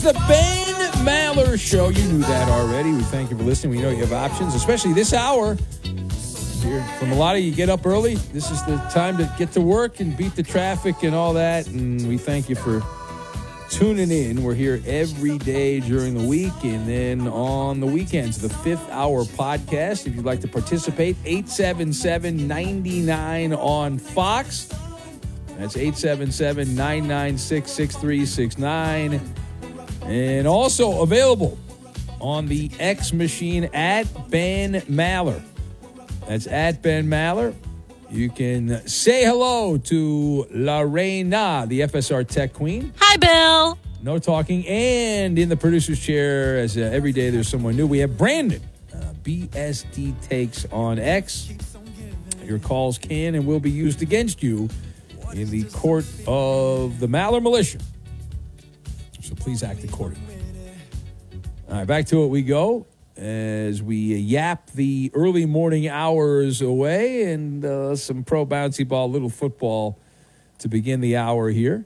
is the Ben Maller Show. You knew that already. We thank you for listening. We know you have options, especially this hour. From a lot of you get up early. This is the time to get to work and beat the traffic and all that. And we thank you for tuning in. We're here every day during the week and then on the weekends, the 5th Hour podcast. If you'd like to participate, 877-99 on Fox. That's 877-996-6369. And also available on the X machine at Ben Maller. That's at Ben Maller. You can say hello to Lorena, the FSR Tech Queen. Hi, Bill. No talking. And in the producer's chair, as every day there's someone new, we have Brandon, BSD Takes on X. Your calls can and will be used against you in the court of the Maller Militia. So please act accordingly. All right, back to it we go as we yap the early morning hours away and some pro bouncy ball, little football to begin the hour here.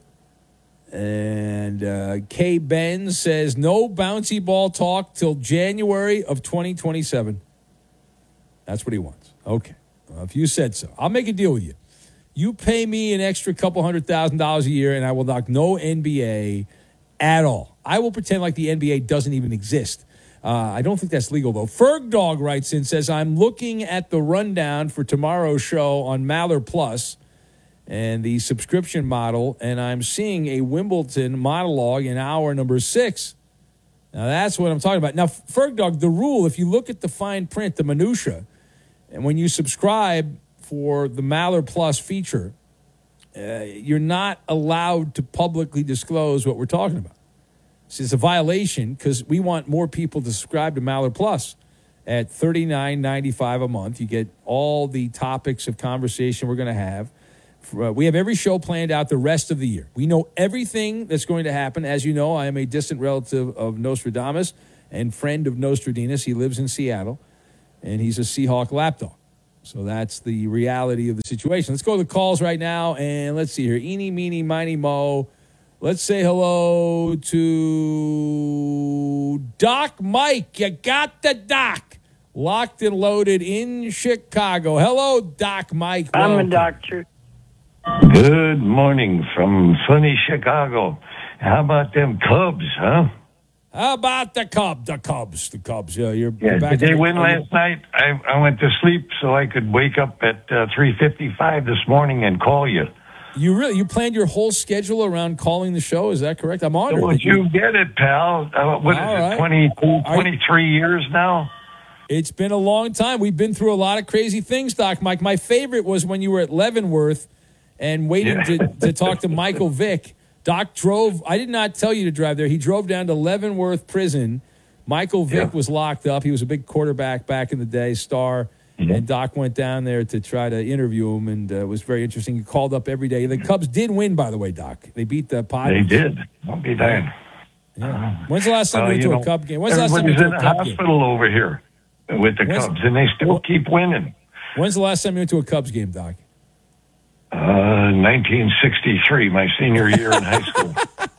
And K. Ben says no bouncy ball talk till January of 2027. That's what he wants. Okay. Well, if you said so, I'll make a deal with you. You pay me an extra couple $100,000 a year and I will knock no NBA at all. I will pretend like the NBA doesn't even exist. I don't think that's legal, though. Ferg Dog writes in, says, I'm looking at the rundown for tomorrow's show on Maller Plus and the subscription model, and I'm seeing a Wimbledon monologue in hour number 6. Now, that's what I'm talking about. Now, Ferg Dog, the rule, if you look at the fine print, the minutia, and when you subscribe for the Maller Plus feature, you're not allowed to publicly disclose what we're talking about. It's a violation because we want more people to subscribe to Maller Plus at $39.95 a month. You get all the topics of conversation we're going to have. We have every show planned out the rest of the year. We know everything that's going to happen. As you know, I am a distant relative of Nostradamus and friend of Nostradinus. He lives in Seattle, and he's a Seahawk lapdog. So that's the reality of the situation. Let's go to the calls right now, and let's see here. Eeny, meeny, miny, mo. Let's say hello to Doc Mike. You got the Doc. Locked and loaded in Chicago. Hello, Doc Mike. I'm Welcome. a doctor. Good morning from sunny Chicago. How about them Cubs, huh? How about the Cubs? The Cubs. Yeah, you're back. Did they win last night? I went to sleep so I could wake up at 3:55 this morning and call you. You planned your whole schedule around calling the show? Is that correct? I'm honored. Well, you get it, pal. What is it, 22, 23 years now? It's been a long time. We've been through a lot of crazy things, Doc Mike. My favorite was when you were at Leavenworth and waiting to talk to Michael Vick. Doc drove. I did not tell you to drive there. He drove down to Leavenworth Prison. Michael Vick was locked up. He was a big quarterback back in the day, star. And Doc went down there to try to interview him, and it was very interesting. He called up every day. The Cubs did win, by the way, Doc. They beat the Padres. They did. I'll be damned. Yeah. When's the last time you went to a Cub game? When's the last time you went to a Cub game? Everybody's in the hospital over here with the Cubs, and they still keep winning. When's the last time you went to a Cubs game, Doc? 1963, my senior year in high school.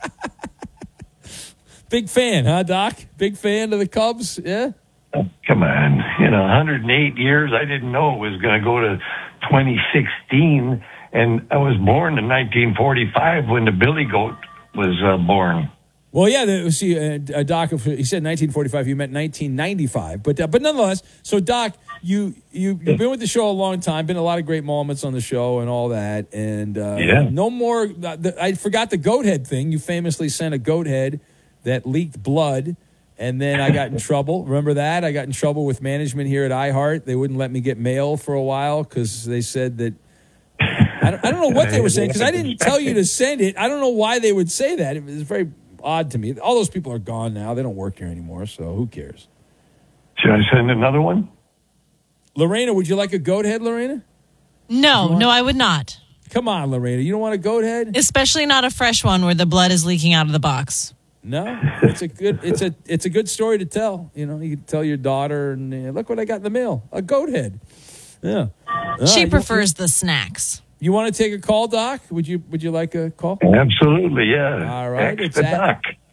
Big fan, huh, Doc? Big fan of the Cubs, yeah? Come on. 108 years. I didn't know it was going to go to 2016. And I was born in 1945 when the Billy Goat was born. Well, yeah, Doc, he said 1945. You meant 1995. But nonetheless, so, Doc, you've been with the show a long time. Been a lot of great moments on the show and all that. And no more. I forgot the goat head thing. You famously sent a goat head that leaked blood. And then I got in trouble. Remember that? I got in trouble with management here at iHeart. They wouldn't let me get mail for a while because they said that I don't know what they were saying because I didn't tell you to send it. I don't know why they would say that. It was very odd to me. All those people are gone now. They don't work here anymore, so who cares? Should I send another one? Lorena, would you like a goat head, Lorena? No, I would not. Come on, Lorena. You don't want a goat head? Especially not a fresh one where the blood is leaking out of the box. No, it's a good story to tell. You can tell your daughter, and look what I got in the mail, a goat head. Yeah, she prefers the snacks. You want to take a call, Doc? Would you like a call? Absolutely, yeah. All right, it's the Doc.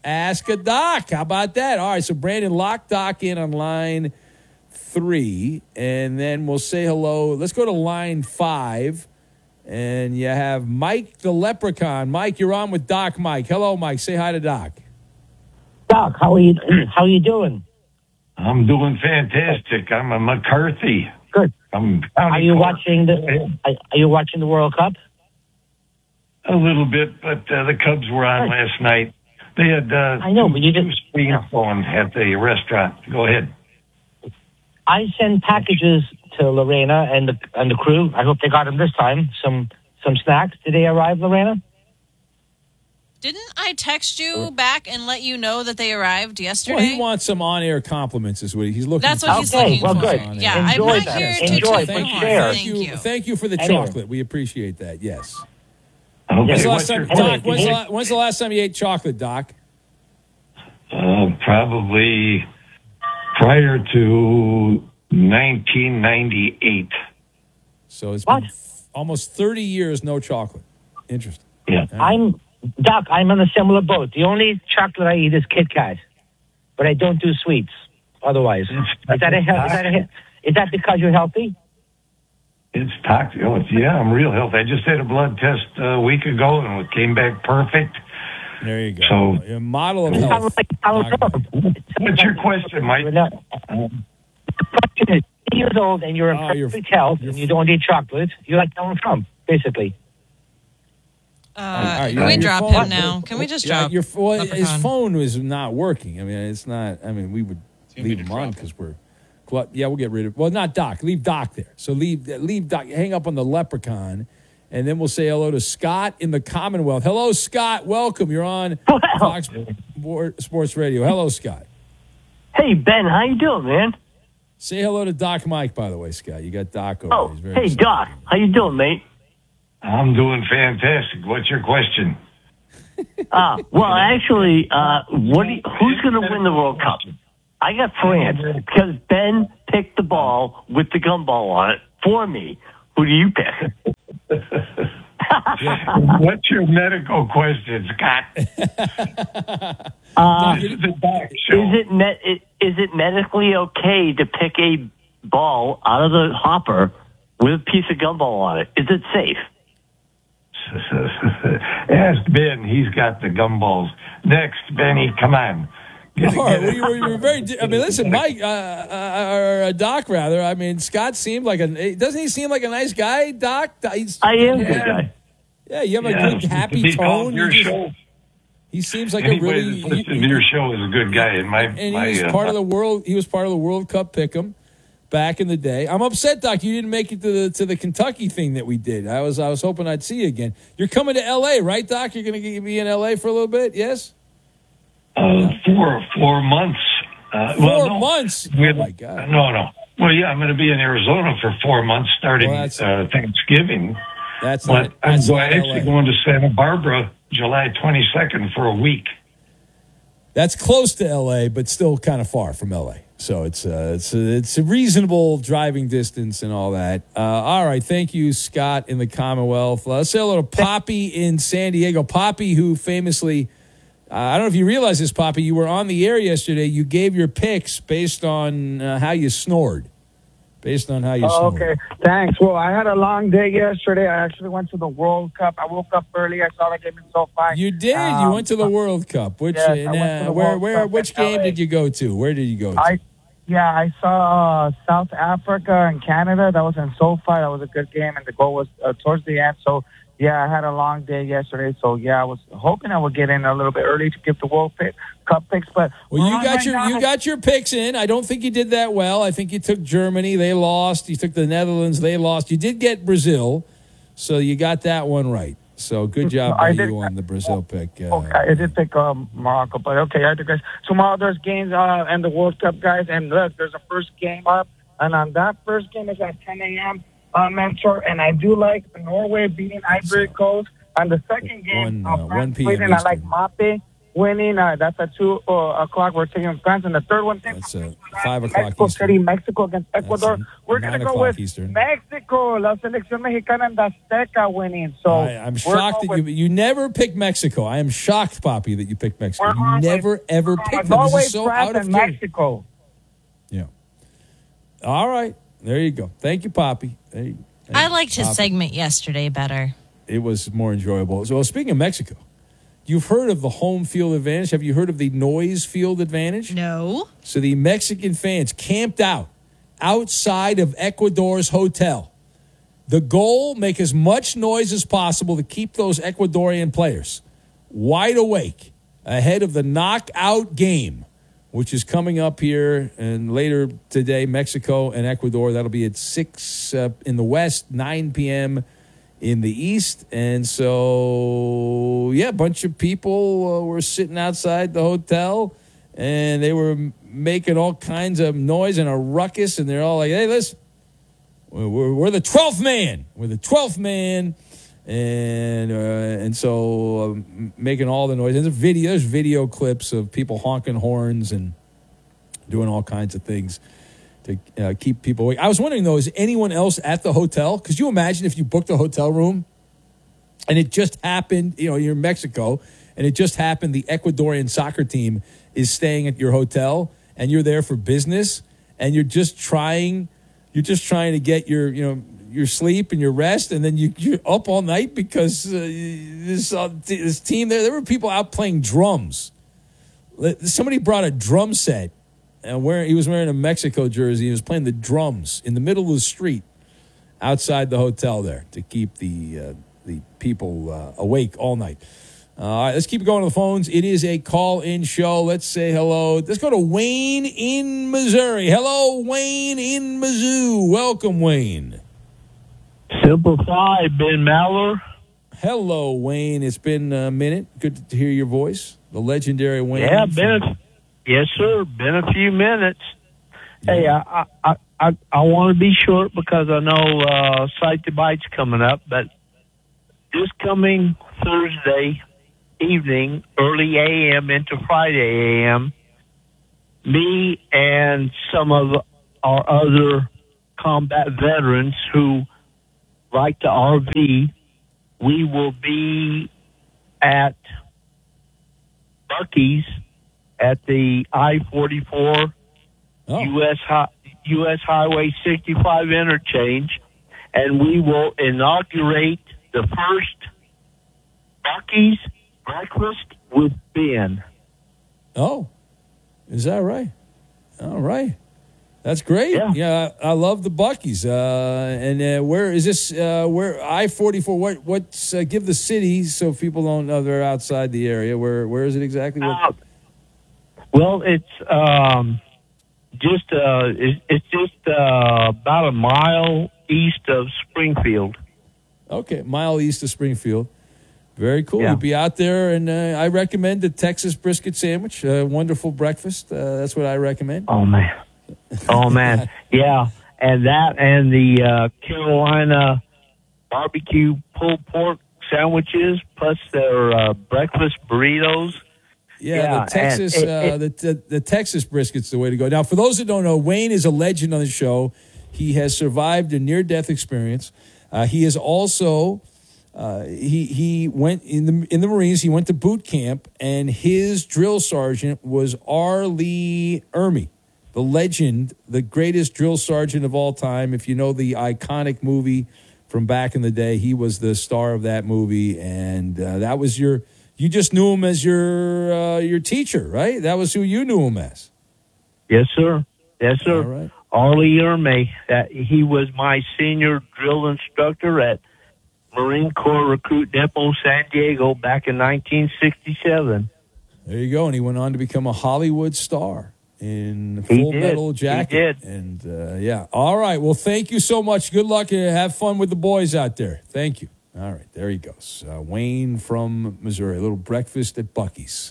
Ask a Doc. How about that? All right, so Brandon, lock Doc in on line 3, and then we'll say hello. Let's go to line 5, and you have Mike the Leprechaun. Mike, you're on with Doc Mike. Hello, Mike. Say hi to Doc. Doc, how are you? How are you doing? I'm doing fantastic. I'm a McCarthy. Good. Are you watching the World Cup? A little bit, but the Cubs were on last night. They had I know, but you two just screens going at the restaurant. Go ahead. I send packages to Lorena and the crew. I hope they got them this time. Some snacks. Did they arrive, Lorena? Didn't I text you back and let you know that they arrived yesterday? Well, he wants some on-air compliments is what he's looking That's for. what he's looking well, for. good. Yeah, Enjoy I'm not that. here Enjoy. to But toot share. Thank you. Thank you for the Anyway. chocolate. We appreciate that. Yes. Okay, When's the last what's your time, Doc, question? when's the last time you ate chocolate, Doc? Probably prior to 1998. So it's What? been almost 30 years no chocolate. Interesting. Yeah. I'm on a similar boat. The only chocolate I eat is Kit Kat, but I don't do sweets. Otherwise, is that because you're healthy? It's toxic. I'm real healthy. I just had a blood test a week ago and it came back perfect. There you go. So- a model of health. What's your question, Mike? The question is, 8 years old and you're in perfect health and you don't eat chocolate. You're like Donald Trump, basically. right, Can we your drop phone- him now? Can we just Yeah, drop his Leprechaun? phone was not working. I mean, it's not. I mean, we would leave him on because we're. Yeah, we'll get rid of. Well, not Doc. Leave Doc there. So leave Doc. Hang up on the Leprechaun, and then we'll say hello to Scott in the Commonwealth. Hello, Scott. Welcome. You're on Fox Sports Radio. Hello, Scott. Hey, Ben, how you doing, man? Say hello to Doc Mike, by the way, Scott. You got Doc over Oh, there. He's very hey, excited. Doc, how you doing, mate? I'm doing fantastic. What's your question? Well, actually, who's going to win the World Cup? I got France because Ben picked the ball with the gumball on it for me. Who do you pick? What's your medical question, Scott? This is the Doc show. Is it medically okay to pick a ball out of the hopper with a piece of gumball on it? Is it safe? Ask Ben. He's got the gumballs. Next, Benny, come on. All right, we were very. I mean, listen, Mike, or Doc, rather. I mean, Scott seemed like doesn't he seem like a nice guy, Doc? I am a good guy. Yeah, you have a good, happy tone. Your show. He seems like Anybody a really. that's listening to your show is a good guy. And he was part of the world. He was part of the World Cup Pick'em back in the day. I'm upset, Doc. You didn't make it to the Kentucky thing that we did. I was hoping I'd see you again. You're coming to L.A., right, Doc? You're going to be in L.A. for a little bit, yes? 4 months. 4 months? Oh, my God. No. Well, yeah, I'm going to be in Arizona for 4 months starting Thanksgiving. That's But I'm actually LA. going to Santa Barbara July 22nd for a week. That's close to L.A., but still kind of far from L.A. So it's a reasonable driving distance and all that. All right, thank you, Scott in the Commonwealth. Let's say hello to Poppy in San Diego. Poppy, who famously, I don't know if you realize this, Poppy, you were on the air yesterday. You gave your picks based on how you snored. Okay, thanks. Well, I had a long day yesterday. I actually went to the World Cup. I woke up early. I saw the game in SoFi. You did. You went to the World Cup. Which yes, I went to the World Cup which in game LA. did you go to? Where did you go to? I saw South Africa and Canada. That was in SoFi. That was a good game, and the goal was towards the end. So, yeah, I had a long day yesterday. So, yeah, I was hoping I would get in a little bit early to give the World Cup picks. But well, you got your picks in. I don't think you did that well. I think you took Germany. They lost. You took the Netherlands. They lost. You did get Brazil, so you got that one right. So good job by you on the Brazil pick. Okay, I did pick Morocco, but okay, I guess tomorrow there's games and the World Cup, guys. And look, there's a first game up, and on that first game is at 10 a.m. Mentor, and I do like Norway beating Ivory Coast. On the second game, 1 France p.m. leading, I like Eastern. Mape winning. That's at 2 o'clock. We're taking France. And the third one, That's 5 o'clock Mexico Eastern. City, Mexico against Ecuador. That's We're going to 9 go o'clock with Eastern. Mexico, La Selección Mexicana and Azteca winning. So I'm shocked that you never picked Mexico. I am shocked, Poppy, that you picked Mexico. You never, ever picked them. Norway, This is so France, out of and game. Mexico. Yeah. All right. There you go. Thank you, Poppy. I liked his segment yesterday better. It was more enjoyable. So, speaking of Mexico, you've heard of the home field advantage. Have you heard of the noise field advantage? No. So the Mexican fans camped out outside of Ecuador's hotel. The goal, make as much noise as possible to keep those Ecuadorian players wide awake ahead of the knockout game, which is coming up here and later today, Mexico and Ecuador. That'll be at 6 in the West, 9 p.m. in the East. And so, yeah, a bunch of people were sitting outside the hotel, and they were making all kinds of noise and a ruckus, and they're all like, hey, listen, we're the 12th man. We're the 12th man. And so making all the noise. And there's video clips of people honking horns and doing all kinds of things to keep people awake. I was wondering, though, is anyone else at the hotel? Because you imagine if you booked a hotel room and it just happened, you're in Mexico, and it just happened the Ecuadorian soccer team is staying at your hotel, and you're there for business, and you're just trying to get your sleep and your rest, and then you're up all night because this team there were people out playing drums. Somebody brought a drum set, and he was wearing a Mexico jersey. He was playing the drums in the middle of the street outside the hotel there to keep the people awake all night. All right, let's keep going to the phones. It is a call-in show. Let's say hello. Let's go to Wayne in Missouri. Hello, Wayne in Mizzou. Welcome, Wayne. Simplify, Ben Maller. Hello, Wayne. It's been a minute. Good to hear your voice. The legendary Wayne. Yeah, yes, sir. Been a few minutes. Hey, I want to be short because I know Sight the Bite's coming up, but this coming Thursday evening, early a.m. into Friday a.m., me and some of our other combat veterans who like the RV, we will be at Buc-ee's at the I-44 U.S. Highway 65 interchange, and we will inaugurate the first Buc-ee's Breakfast with Ben. Oh, is that right? All right. That's great. Yeah, I love the Buc-ee's. And where is this? Where I-44? What's give the city so people don't know they're outside the area. Where is it exactly? Well, it's just about a mile east of Springfield. Okay, mile east of Springfield. Very cool. Yeah. You'll be out there, and I recommend the Texas brisket sandwich. Wonderful breakfast. That's what I recommend. Oh, man. Yeah, and that and the Carolina barbecue pulled pork sandwiches, plus their breakfast burritos. Yeah, the Texas the Texas brisket's the way to go. Now, for those that don't know, Wayne is a legend on the show. He has survived a near-death experience. He is also he went in the Marines. He went to boot camp, and his drill sergeant was R. Lee Ermey, the legend, the greatest drill sergeant of all time. If you know the iconic movie from back in the day, he was the star of that movie, and that was you just knew him as your teacher, right? That was who you knew him as. Yes, sir. Yes, sir. All right. Arlie Ermey. He was my senior drill instructor at Marine Corps Recruit Depot, San Diego, back in 1967. There you go. And he went on to become a Hollywood star in Full Metal Jacket. He did. And, yeah. All right. Well, thank you so much. Good luck and have fun with the boys out there. Thank you. All right. There he goes. Wayne from Missouri. A little breakfast at Buc-ee's.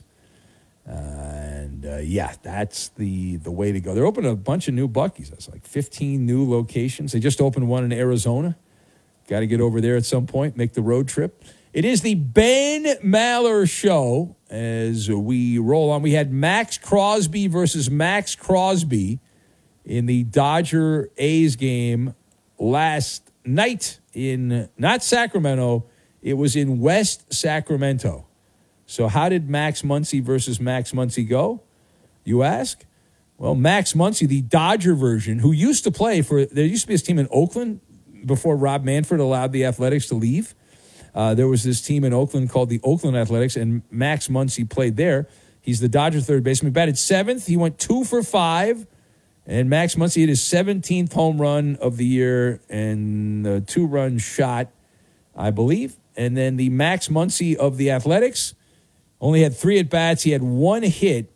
Yeah, that's the way to go. They're opening a bunch of new Buc-ee's. That's like 15 new locations. They just opened one in Arizona. Got to get over there at some point, make the road trip. It is the Ben Maller Show. As we roll on, we had Max Crosby versus Max Crosby in the Dodger-A's game last night in, not Sacramento, it was in West Sacramento. So how did Max Muncy versus Max Muncy go, you ask? Well, Max Muncy, the Dodger version, who used to play for, there used to be this team in Oakland before Rob Manfred allowed the Athletics to leave. There was this team in Oakland called the Oakland Athletics, and Max Muncy played there. He's the Dodger third baseman. He batted seventh. He went 2 for 5. And Max Muncy hit his 17th home run of the year and a 2-run shot, I believe. And then the Max Muncy of the Athletics only had 3 at-bats. He had 1 hit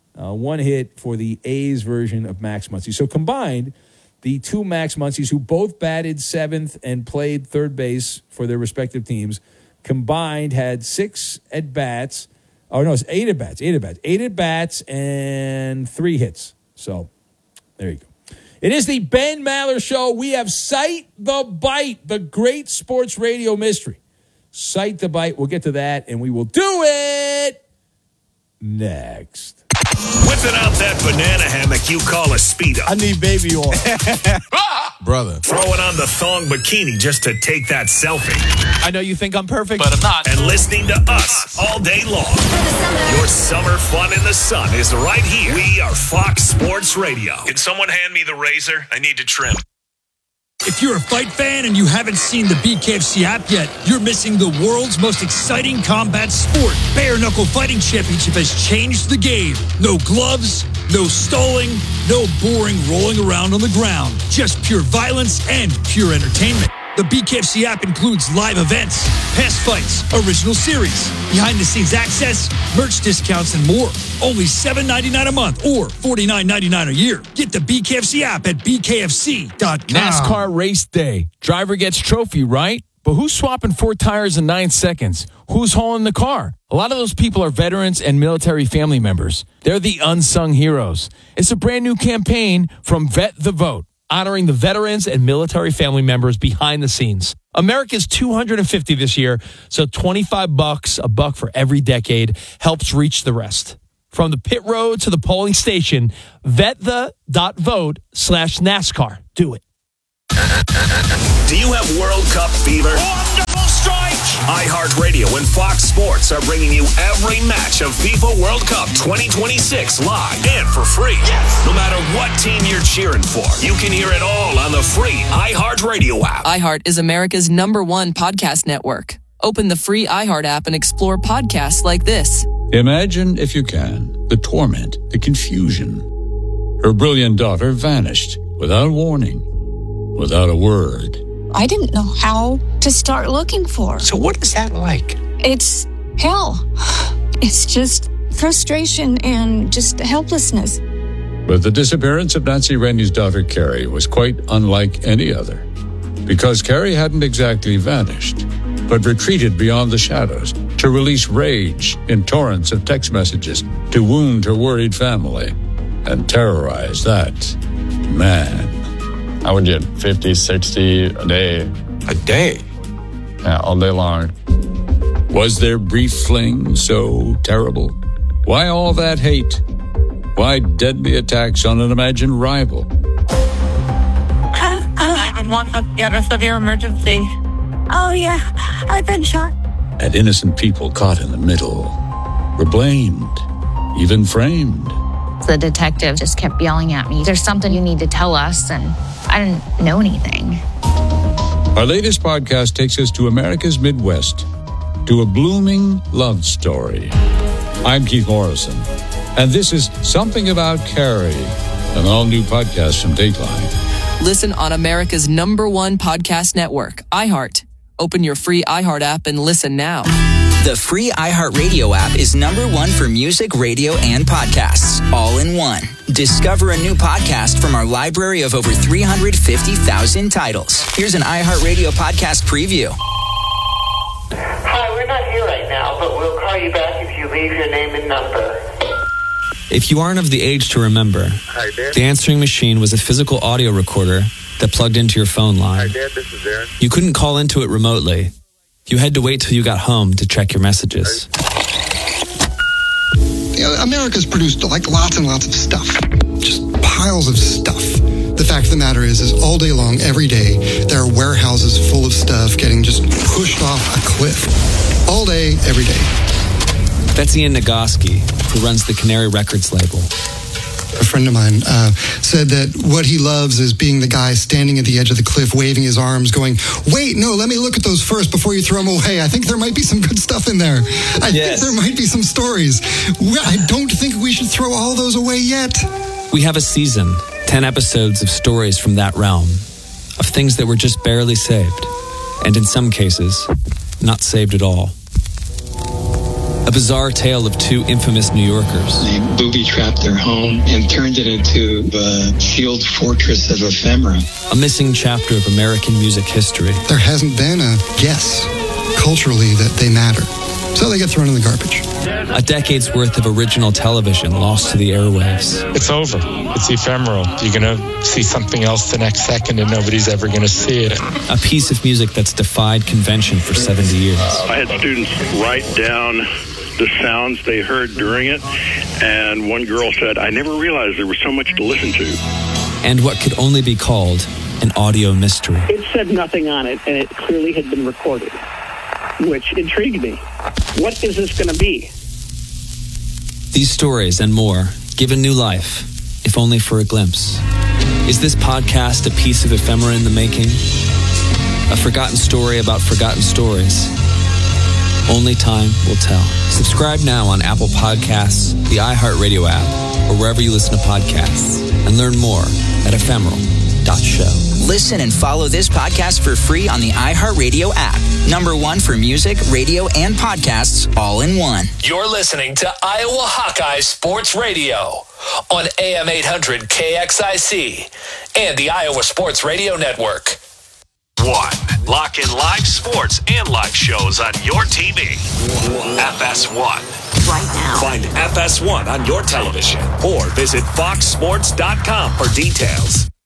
for the A's version of Max Muncy. So combined, the 2 Max Muncies who both batted 7th and played third base for their respective teams combined had 6 at-bats. Oh, no, it's 8 at-bats. 8 at-bats and 3 hits. So there you go. It is the Ben Maller Show. We have Cite the Bite, the great sports radio mystery. Cite the Bite. We'll get to that, and we will do it next. Whipping out that banana hammock you call a Speedo. I need baby oil. Brother. Throwing on the thong bikini just to take that selfie. I know you think I'm perfect, but I'm not. And listening to us all day long. Your summer fun in the sun is right here. We are Fox Sports Radio. Can someone hand me the razor? I need to trim. If you're a fight fan and you haven't seen the BKFC app yet, you're missing the world's most exciting combat sport. Bare Knuckle Fighting Championship has changed the game. No gloves, no stalling, no boring rolling around on the ground. Just pure violence and pure entertainment. The BKFC app includes live events, past fights, original series, behind-the-scenes access, merch discounts, and more. Only $7.99 a month or $49.99 a year. Get the BKFC app at bkfc.com. NASCAR race day. Driver gets trophy, right? But who's swapping 4 tires in 9 seconds? Who's hauling the car? A lot of those people are veterans and military family members. They're the unsung heroes. It's a brand new campaign from Vet the Vote, honoring the veterans and military family members behind the scenes. America's 250 this year, so $25, $1 for every decade, helps reach the rest. From the pit road to the polling station, VetThe.vote/NASCAR. Do it. Do you have World Cup fever? Wonderful strike! iHeartRadio and Fox Sports are bringing you every match of FIFA World Cup 2026 live and for free. Yes! No matter what team you're cheering for, you can hear it all on the free iHeartRadio app. iHeart is America's #1 podcast network. Open the free iHeart app and explore podcasts like this. Imagine, if you can, the torment, the confusion. Her brilliant daughter vanished without warning, without a word. I didn't know how to start looking for her. So what is that like? It's hell. It's just frustration and just helplessness. But the disappearance of Nancy Rennie's daughter, Carrie, was quite unlike any other. Because Carrie hadn't exactly vanished, but retreated beyond the shadows to release rage in torrents of text messages to wound her worried family and terrorize that man. I would get 50, 60 a day. A day? Yeah, all day long. Was their brief fling so terrible? Why all that hate? Why deadly attacks on an imagined rival? 911, you have a severe emergency. Oh, yeah, I've been shot. And innocent people caught in the middle were blamed, even framed. The detective just kept yelling at me, "There's something you need to tell us," and I didn't know anything. Our latest podcast takes us to America's Midwest, to a blooming love story. I'm Keith Morrison, and this is Something About Carrie, an all-new podcast from Dateline. Listen on America's #1 podcast network, iHeart. Open your free iHeart app and listen now. The free iHeartRadio app is #1 for music, radio, and podcasts, all in one. Discover a new podcast from our library of over 350,000 titles. Here's an iHeartRadio podcast preview. Hi, we're not here right now, but we'll call you back if you leave your name and number. If you aren't of the age to remember, Hi, Dad. the answering machine was a physical audio recorder that plugged into your phone line. Hi, Dad. This is Aaron. You couldn't call into it remotely. You had to wait till you got home to check your messages. America's produced like lots and lots of stuff. Just piles of stuff. The fact of the matter is all day long, every day, there are warehouses full of stuff getting just pushed off a cliff. All day, every day. That's Ian Nagoski, who runs the Canary Records label. A friend of mine said that what he loves is being the guy standing at the edge of the cliff, waving his arms, going, wait, no, let me look at those first before you throw them away. I think there might be some good stuff in there. I think there might be some stories. I don't think we should throw all those away yet. We have a season, 10 episodes of stories from that realm, of things that were just barely saved, and in some cases, not saved at all. A bizarre tale of two infamous New Yorkers. They booby-trapped their home and turned it into a shield fortress of ephemera. A missing chapter of American music history. There hasn't been a guess culturally that they matter. So they get thrown in the garbage. A decade's worth of original television lost to the airwaves. It's over. It's ephemeral. You're going to see something else the next second and nobody's ever going to see it. A piece of music that's defied convention for 70 years. I had students write down the sounds they heard during it, and one girl said, I never realized there was so much to listen to. And what could only be called an audio mystery. It said nothing on it, and it clearly had been recorded, which intrigued me. What is this going to be? These stories and more given new life, if only for a glimpse. Is this podcast a piece of ephemera in the making? A forgotten story about forgotten stories? Only time will tell. Subscribe now on Apple Podcasts, the iHeartRadio app, or wherever you listen to podcasts, and learn more at ephemeral.show. Listen and follow this podcast for free on the iHeartRadio app. #1 for music, radio, and podcasts all in one. You're listening to Iowa Hawkeye Sports Radio on AM 800 KXIC and the Iowa Sports Radio Network. Lock in live sports and live shows on your TV. FS1. Right now. Find FS1 on your television or visit foxsports.com for details.